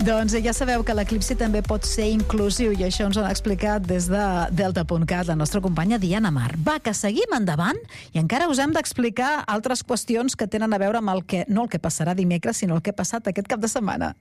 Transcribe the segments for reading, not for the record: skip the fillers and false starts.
Doncs ja sabeu que l'eclipsi també pot ser inclusiu i això ens ho ha explicat des de Delta.cat la nostra companya Diana Mar. Va, que seguim endavant i encara us hem d'explicar altres qüestions que tenen a veure amb no el que passarà dimecres, sinó el que ha passat aquest cap de setmana.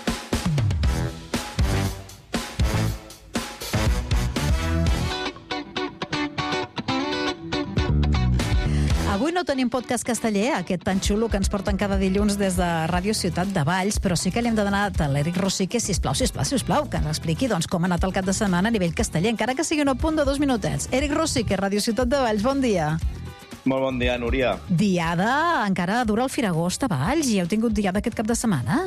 Avui no tenim podcast casteller, aquest tan xulo que ens porten cada dilluns des de Ràdio Ciutat de Valls, però sí que li hem de donar a l'Eric Rosique, sisplau, que ens expliqui com ha anat el cap de setmana a nivell casteller, encara que sigui un apunt de 2 minutets. Eric Rosique, Ràdio Ciutat de Valls, bon dia. Molt bon dia, Núria. Diada, encara dura el Firagost a Valls i heu tingut diada aquest cap de setmana?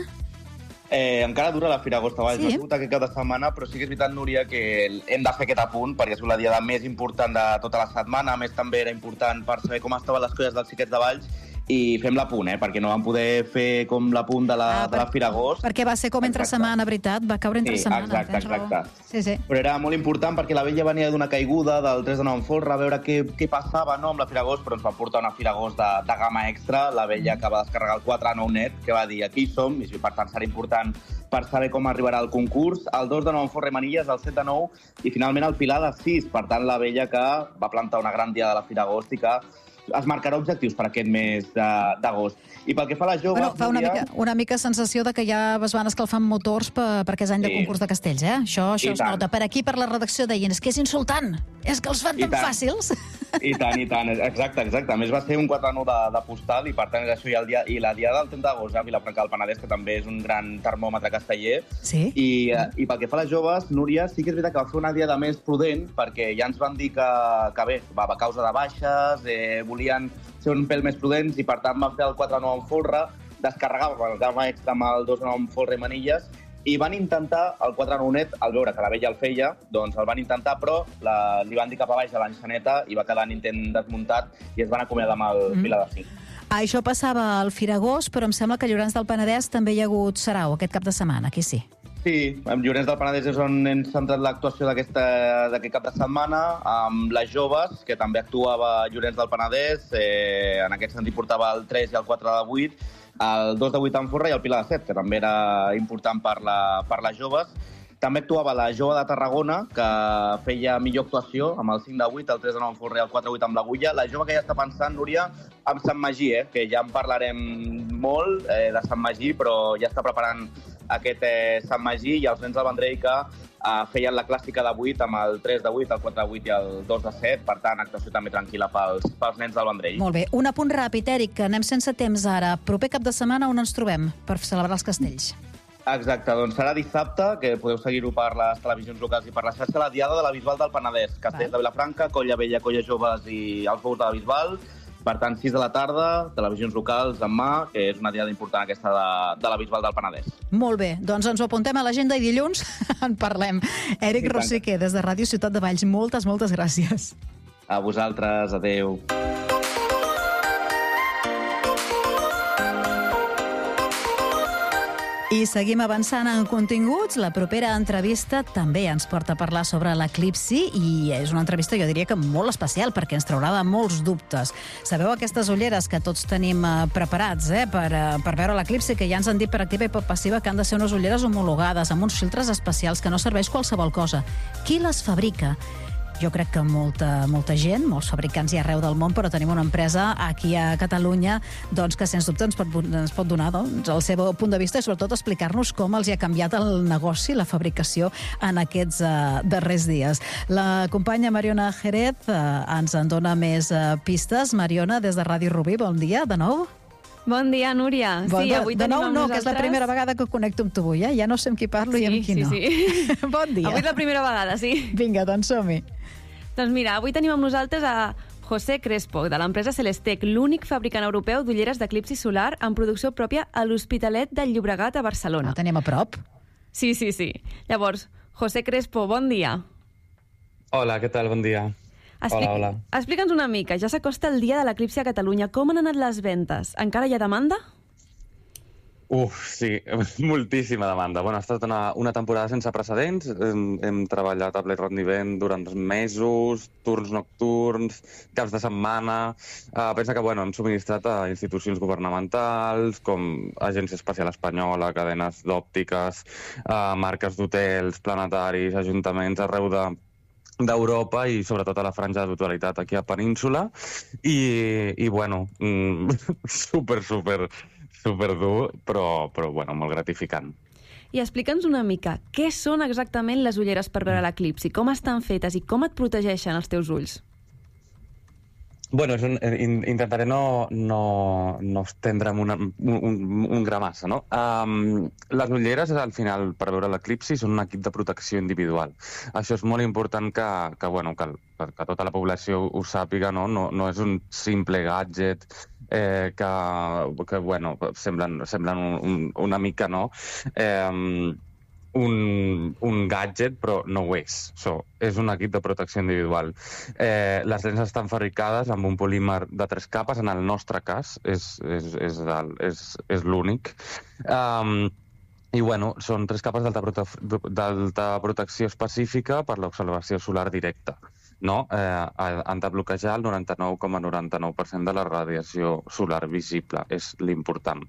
Encara dura la Firagost a Valls, sí. No ha sigut aquest cap de setmana, però sí que és veritat, Núria, que hem de fer aquest apunt, perquè és la diada més important de tota la setmana, a més també era important per saber com estaven les colles dels xiquets de Valls, i fem l'apunt, perquè no vam poder fer com l'apunt de la Firagost. Perquè va ser com entre setmana, veritat? Va caure entre setmana. Exacte. Sí. Però era molt important perquè la vella venia d'una caiguda del 3 de 9 en folre, a veure què passava amb la Firagost, però ens va portar una Firagost de gamma extra. La vella que va descarregar el 4 de 9 net, que va dir aquí som, i per tant serà important per saber com arribarà el concurs. El 2 de 9 en folre i manilles, el 7 de 9, i finalment el Pilar de 6. Per tant, la vella que va plantar una gran diada de la Firagost i que es marcarà objectius per aquest mes d'agost. I pel que fa a les joves... Fa una mica sensació de que ja es van escalfant motors perquè és any de concurs de castells, eh? Això es nota. Per aquí, per la redacció, deien, és que és insultant, és que els fan tan fàcils. I tant. Exacte. A més, va ser un 4-9 de postal, i per tant, això i la diada del 30 d'agost a Vilafranca del Penedès, que també és un gran termòmetre casteller. Sí. I pel que fa a les joves, Núria, sí que és veritat que va fer una diada més prudent, perquè ja ens van dir que bé, va a causa de baixes, volien ser un pèl més prudents, i per tant van fer el 4-9 en folre, descarregaven el gamma extra amb el 2-9 en folre i manilles, i van intentar el 4-9 net, al veure que la vella el feia, doncs el van intentar, però li van dir cap a baix de l'enxaneta i va quedar en intent desmuntat i es van acomiadar amb el Pilar de 5. Això passava al Firagost, però em sembla que a Llorenç del Penedès també hi ha hagut sarau aquest cap de setmana, aquí sí. Sí, amb Llorenç del Penedès és on hem centrat l'actuació d'aquest cap de setmana, amb les joves, que també actuava Llorenç del Penedès, en aquest sentit portava el 3 i el 4 de 8, el 2 de 8 en folre i el Pilar de 7, que també era important per les joves. També actuava la jove de Tarragona, que feia millor actuació, amb el 5 de 8, el 3 de 9 en folre i el 4 de 8 amb l'agulla. La jove que ja està pensant, Núria, amb Sant Magí, que ja en parlarem molt de Sant Magí, però ja està preparant aquest Sant Magí, i els nens del Vendrell que feien la clàssica de 8 amb el 3 de 8, el 4 de 8 i el 2 de 7. Per tant, actuació també tranquil·la pels nens del Vendrell. Molt bé. Un apunt ràpid, Eric, que anem sense temps ara. Proper cap de setmana on ens trobem per celebrar els castells? Exacte, doncs serà dissabte, que podeu seguir-ho per les televisions locals i per la xarxa, la diada de la Bisbal del Penedès. Castells de Vilafranca, Colla Vella, Colla Joves i els Bous de la Bisbal. Per tant, 6 de la tarda, televisions locals en mà, que és una diada important aquesta de la Bisbal del Penedès. Molt bé, doncs ens ho apuntem a l'agenda i dilluns en parlem. Eric Rosique, des de Ràdio Ciutat de Valls, moltes gràcies. A vosaltres, adeu. I seguim avançant en continguts. La propera entrevista també ens porta a parlar sobre l'eclipsi i és una entrevista, jo diria que molt especial, perquè ens traurà de molts dubtes. Sabeu aquestes ulleres que tots tenim preparats per veure l'eclipsi, que ja ens han dit per activa i per passiva que han de ser unes ulleres homologades, amb uns filtres especials, que no serveix qualsevol cosa. Qui les fabrica? Jo crec que molta gent, molts fabricants hi arreu del món, però tenim una empresa aquí a Catalunya doncs, que sens dubte ens pot donar el seu punt de vista i sobretot explicar-nos com els hi ha canviat el negoci, la fabricació en aquests darrers dies. La companya Mariona Jerez ens en dona més pistes. Mariona, des de Ràdio Rubí, bon dia de nou. Bon dia, Núria. Sí, avui de nou no, que és la primera vegada que connecto amb tu avui, ja no sé amb qui parlo i amb qui no. Sí. Bon dia. Avui és la primera vegada, sí. Vinga, doncs som-hi. Doncs mira, avui tenim amb nosaltres a José Crespo, de l'empresa Celestec, l'únic fabricant europeu d'ulleres d'eclipsi solar amb producció pròpia a l'Hospitalet del Llobregat a Barcelona. La tenim a prop. Sí. Llavors, José Crespo, bon dia. Hola, què tal? Bon dia. Hola. Explica'ns una mica, ja s'acosta el dia de l'eclipsi a Catalunya. Com han anat les ventes? Encara hi ha demanda? Sí, moltíssima demanda. Bueno, ha estat una temporada sense precedents. Hem treballat a ple rendiment durant mesos, turns nocturns, caps de setmana. Pensa que hem subministrat a institucions governamentals, com Agència Espacial Espanyola, cadenes d'òptiques, marques d'hotels, planetaris, ajuntaments arreu d'Europa i sobretot a la franja de totalitat aquí a Península. I super dur, però molt gratificant. I explica'ns una mica, què són exactament les ulleres per veure l'eclipsi? Com estan fetes i com et protegeixen els teus ulls? Intentaré no estendre'm un gra massa, no? Les ulleres, al final, per veure l'eclipsi, són un equip de protecció individual. Això és molt important que tota la població ho sàpiga, no? No és un simple gadget que semblen una mica, no? Un gadget, però no ho és. És un equip de protecció individual. Les lents estan fabricades amb un polímer de 3 capes, en el nostre cas, és l'únic. I són 3 capes d'alta protecció específica per l'observació solar directa. Han de bloquejar el 99,99% de la radiació solar visible. És l'important.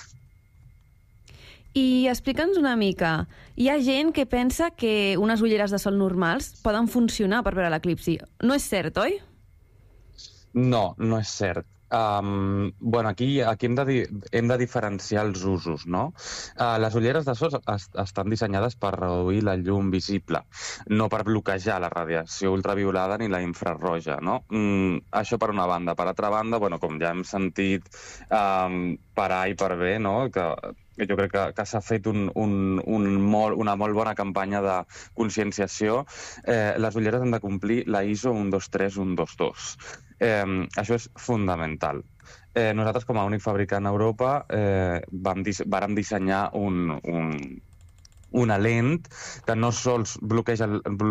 I explica'ns una mica, hi ha gent que pensa que unes ulleres de sol normals poden funcionar per veure l'eclipsi. No és cert, oi? No és cert. Aquí hem de diferenciar els usos, no? Les ulleres de sol estan dissenyades per reduir la llum visible, no per bloquejar la radiació ultraviolada ni la infrarroja, no? Això per una banda. Per altra banda, com ja hem sentit per A i per B, no? Que jo crec que s'ha fet una molt bona campanya de conscienciació. Les ulleres han de complir la ISO 123-122. Això és fundamental. Nosaltres, com a únic fabricant a Europa, vàrem dissenyar una lent que no sols bloqueja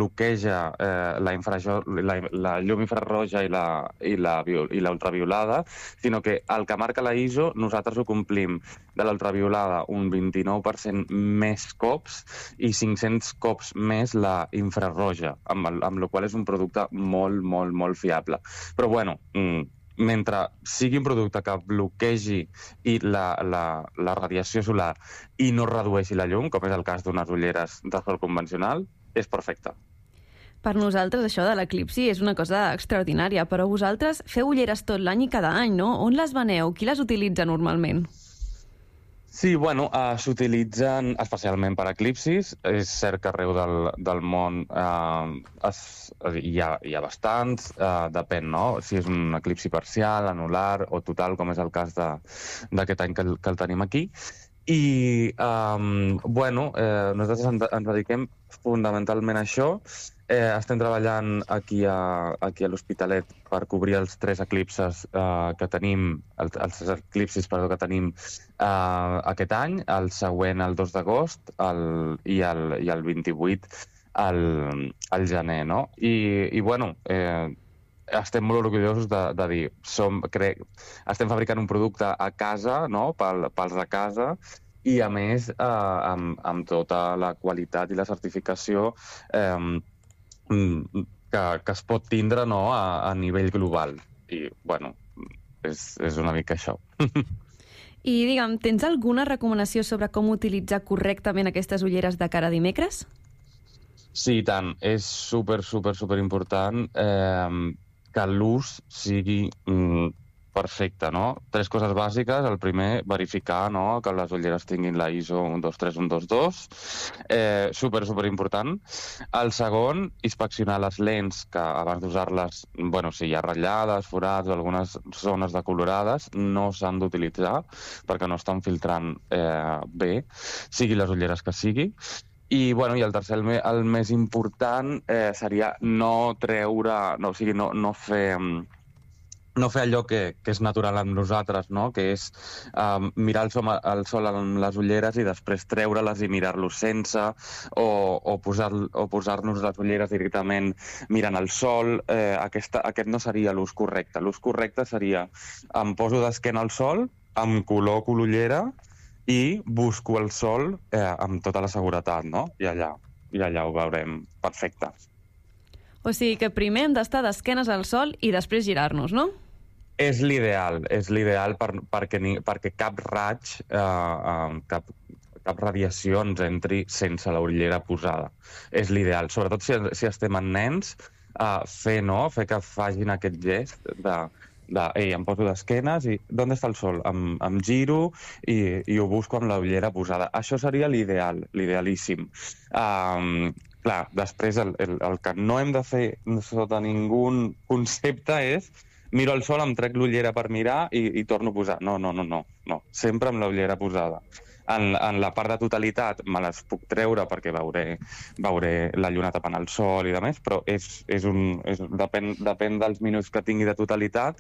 la llum infrarroja i la ultraviolada, sinó que el que marca la ISO nosaltres ho complim de la ultraviolada un 29% més cops i 500 cops més la infrarroja, amb la qual és un producte molt, molt, molt fiable. Però mentre sigui un producte que bloquegi la radiació solar i no redueixi la llum, com és el cas d'unes ulleres de sol convencional, és perfecte. Per nosaltres això de l'eclipsi és una cosa extraordinària, però vosaltres feu ulleres tot l'any i cada any, no? On les veneu? Qui les utilitza normalment? Sí, s'utilitzen especialment per eclipsis. És cert que arreu del món hi ha bastants, depèn, no? Si és un eclipsi parcial, anular o total, com és el cas d'aquest any que el tenim aquí. I, nosaltres ens dediquem fonamentalment a això. Estem treballant aquí a l'Hospitalet per cobrir els 3 eclipsis que tenim, que tenim aquest any, el següent el 2 d'agost i el 28 al gener, no? Estem molt orgullosos de dir, estem fabricant un producte a casa, no?, pels de casa, i a més amb tota la qualitat i la certificació que es pot tindre, no?, a nivell global. I, és una mica això. I, digue'm, tens alguna recomanació sobre com utilitzar correctament aquestes ulleres de cara a dimecres? Sí, i tant. És super important que l'ús sigui perfecte, no? 3 coses bàsiques. El primer, verificar, no?, que les ulleres tinguin la ISO 123-122. Super important. El segon, inspeccionar les lents, que abans d'usar-les, si hi ha ratllades, forats o algunes zones decolorades, no s'han d'utilitzar perquè no estan filtrant bé, sigui les ulleres que sigui. I el tercer, el més important, seria no fer allò que és natural amb nosaltres, no?, que és mirar el sol amb les ulleres i després treure-les i mirar-los sense, o posar-nos les ulleres directament mirant el sol. Aquest no seria l'ús correcte. L'ús correcte seria em poso d'esquena al sol, em col·loco l'ullera i busco el sol amb tota la seguretat, no? I allà ho veurem perfecte. O sigui que primer hem d'estar d'esquenes al sol i després girar-nos, no? És l'ideal perquè cap raig, cap radiació ens entri sense la ullera posada. És l'ideal. Sobretot si estem en nens, fer que facin aquest gest ei, em poso d'esquenes i d'on està el sol? Em giro i ho busco amb la ullera posada. Això seria l'ideal, l'idealíssim. Clar, després el que no hem de fer sota ningú concepte és miro el sol, em trec l'ullera per mirar i torno a posar. No. Sempre amb la ullera posada. En la part de totalitat me les puc treure perquè veuré la lluna tapant el sol i demés, però depèn dels minuts que tingui de totalitat,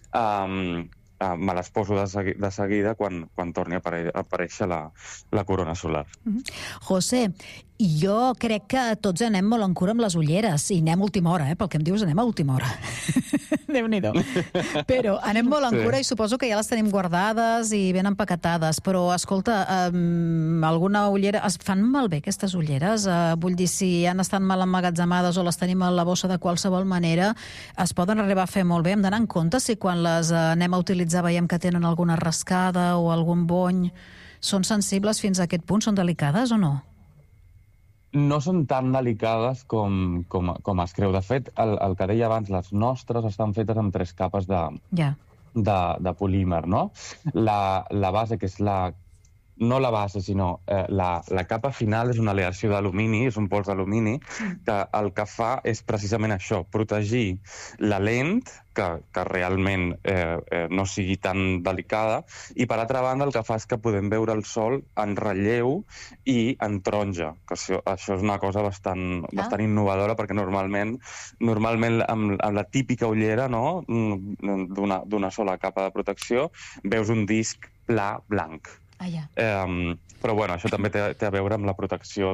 me les poso de seguida quan torni a aparèixer la corona solar. José, jo crec que tots anem molt en cura amb les ulleres, i anem a última hora, pel que em dius, anem a última hora. Déu-n'hi-do. Però anem molt en cura i suposo que ja les tenim guardades i ben empaquetades, però, escolta, alguna ullera... Es fan malbé aquestes ulleres? Vull dir, si han estat mal emmagatzemades o les tenim a la bossa de qualsevol manera, es poden arribar a fer molt bé. Hem d'anar en compte si quan les anem a utilitzar veiem que tenen alguna rascada o algun bony. Són sensibles fins a aquest punt? Són delicades o no? No són tan delicades com es creu. De fet, el que deia abans, les nostres estan fetes amb 3 capes de polímer, no? La base, que és no la base, sinó la capa final és una aleació d'alumini, és un pols d'alumini, que el que fa és precisament això, protegir la lent, que realment no sigui tan delicada, i per altra banda el que fa és que podem veure el sol en relleu i en taronja, que això és una cosa bastant innovadora, perquè normalment amb la típica ullera, no, d'una sola capa de protecció, veus un disc pla blanc. Però bueno, això també té a veure amb la protecció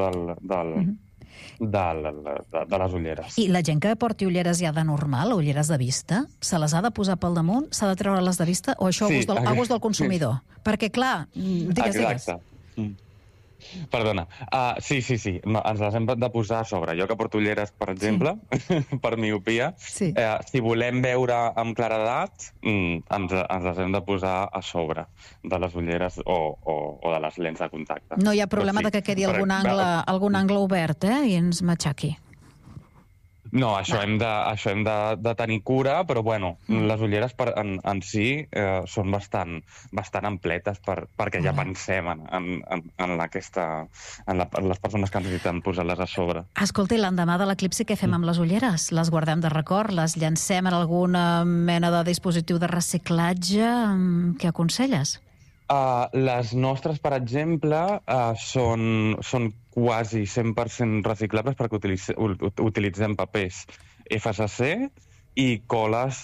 de les ulleres. I la gent que porti ulleres ja de normal, o ulleres de vista, se les ha de posar pel damunt? S'ha de treure les de vista? O això a gust del consumidor? Perquè, clar, digues. Exacte. Perdona. Sí. No, ens les hem de posar a sobre. Jo que porto ulleres, per exemple, per miopia, si volem veure amb claredat, ens les hem de posar a sobre de les ulleres o de les lents de contacte. No hi ha problema de que quedi algun angle obert i ens matxaqui. No, això hem de tenir cura, però bueno, les ulleres en si són bastant ampletes perquè ja pensem en les persones que necessiten posar-les a sobre. Escolta, i l'endemà de l'eclipsi què fem amb les ulleres? Les guardem de record? Les llancem en alguna mena de dispositiu de reciclatge? Què aconselles? Les nostres, per exemple, són quasi 100% reciclables perquè utilitzem papers FSC i coles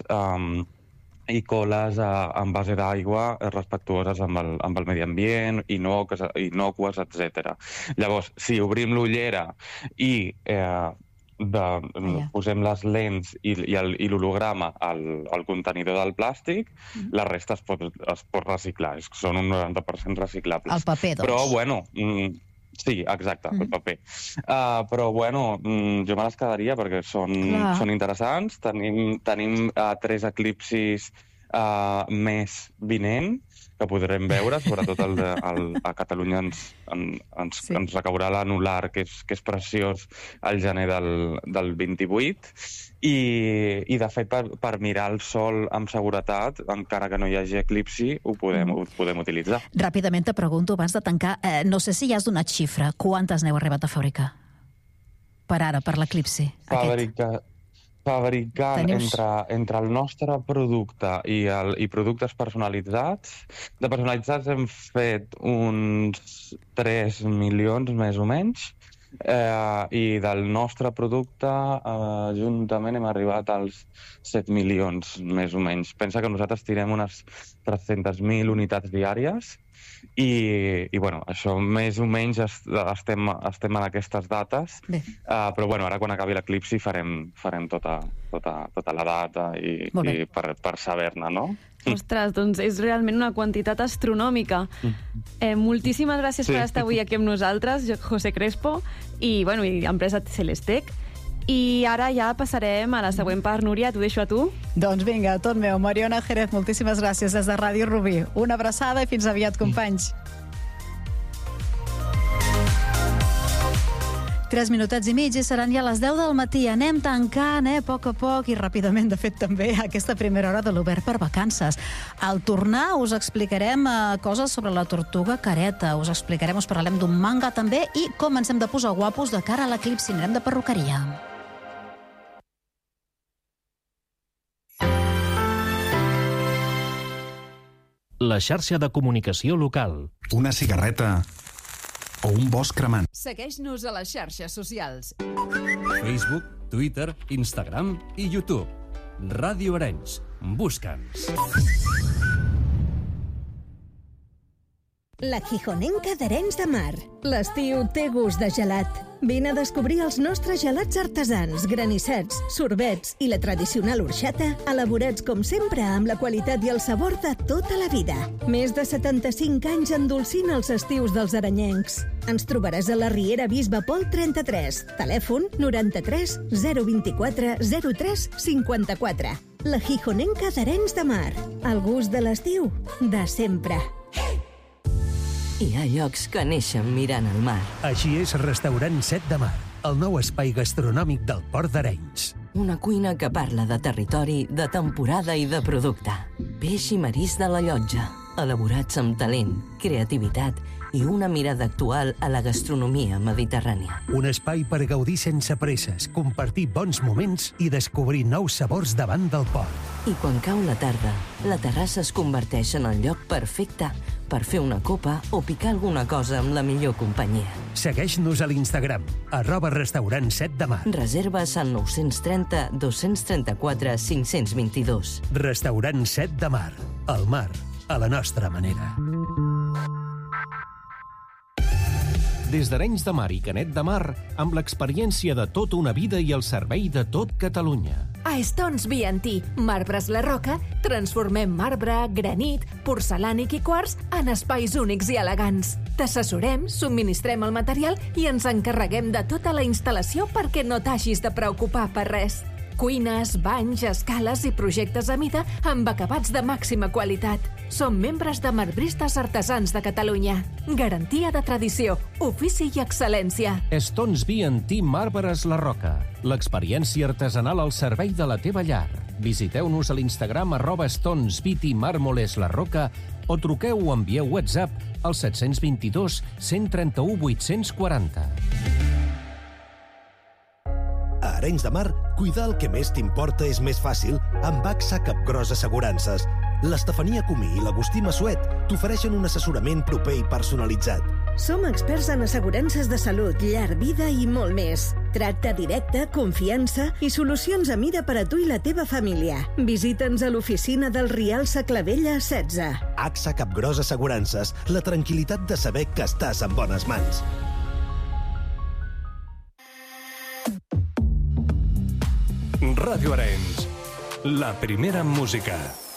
en base d'aigua respectuoses amb el medi ambient, innòcues, etc. Llavors, si obrim l'ullera i posem les lents i l'holograma al contenidor del plàstic, la resta es pot reciclar. Són un 90% reciclables. El paper, doncs. Però, bueno... Sí, exacte, el paper. Però, bueno, jo me les quedaria perquè són interessants. Tenim 3 eclipsis més vinent que podrem veure, sobretot a Catalunya ens recaurà l'anular, que és preciós, al gener del 28, i de fet per mirar el sol amb seguretat, encara que no hi hagi eclipsi, ho podem utilitzar. Ràpidament te pregunto, abans de tancar, no sé si ja has donat xifra, quantes n'heu arribat a fabricar? Per ara, per l'eclipsi? Fabricant entre el nostre producte i productes personalitzats. De personalitzats hem fet uns 3 milions, més o menys, i del nostre producte juntament hem arribat als 7 milions, més o menys. Pensa que nosaltres tirem unes 300.000 unitats diàries i bueno, això més o menys estem en aquestes dates, però bueno, ara quan acabi l'eclipsi farem tota la data i per saber-ne, no? Ostres, doncs és realment una quantitat astronòmica. Moltíssimes gràcies per estar avui aquí amb nosaltres, José Crespo, i empresa Celestec. I ara ja passarem a la següent part. Núria, t'ho deixo a tu. Doncs vinga, tot meu. Mariona Jerez, moltíssimes gràcies des de Ràdio Rubí. Una abraçada i fins aviat, companys. 3 minutets i mig i seran ja les 10 del matí. Anem tancant, a poc a poc i ràpidament, de fet, també aquesta primera hora de l'Obert per Vacances. Al tornar us explicarem coses sobre la tortuga careta, us parlarem d'un manga també i com ens hem de posar guapos de cara a l'eclipsi. Anirem de perruqueria. La xarxa de comunicació local. Una cigarreta o un bosc cremant. Segueix-nos a les xarxes socials. Facebook, Twitter, Instagram i YouTube. Ràdio Arenys. Busca'ns. La Gijonenca d'Arenys de Mar. L'estiu té gust de gelat. Vine a descobrir els nostres gelats artesans, granissets, sorbets i la tradicional orxata, elaborats com sempre amb la qualitat i el sabor de tota la vida. Més de 75 anys endolcint els estius dels arenyencs. Ens trobaràs a la Riera Bisbe Pol 33, telèfon 93 024 03 54. La Gijonenca d'Arenys de Mar. El gust de l'estiu, de sempre. Hi ha llocs que neixen mirant el mar. Així és Restaurant Set de Mar, el nou espai gastronòmic del Port d'Arenys. Una cuina que parla de territori, de temporada i de producte. Peix i marisc de la llotja, elaborats amb talent, creativitat i una mirada actual a la gastronomia mediterrània. Un espai per gaudir sense presses, compartir bons moments i descobrir nous sabors davant del port. I quan cau la tarda, la terrassa es converteix en el lloc perfecte per fer una copa o picar alguna cosa amb la millor companyia. Segueix-nos a l'Instagram, @restaurant Set de Mar. Reserves al 930 234 522. Restaurant Set de Mar. El mar, a la nostra manera. Des d'Arenys de Mar i Canet de Mar, amb l'experiència de tota una vida i el servei de tot Catalunya. A Stones B&T, Marbres La Roca, transformem marbre, granit, porcelànic i quars en espais únics i elegants. T'assessorem, subministrem el material i ens encarreguem de tota la instal·lació perquè no t'hagis de preocupar per res. Cuines, banys, escales i projectes a mida amb acabats de màxima qualitat. Som membres de Marbristes Artesans de Catalunya. Garantia de tradició, ofici i excel·lència. Stones B&T Marbres La Roca. L'experiència artesanal al servei de la teva llar. Visiteu-nos a l'Instagram @StonesBT Mármoles La Roca o truqueu o envieu WhatsApp al 722 131 840. A Arenys de Mar, cuidar el que més t'importa és més fàcil amb AXA Capgròs Assegurances. L'Estefania Comí i l'Agustí Massuet t'ofereixen un assessorament proper i personalitzat. Som experts en assegurances de salut, llar, vida i molt més. Tracte directe, confiança i solucions a mida per a tu i la teva família. Visita'ns a l'oficina del Rial Saclavella 16. AXA Capgròs Assegurances, la tranquil·litat de saber que estàs en bones mans. Ràdio Arenys, la primera en música.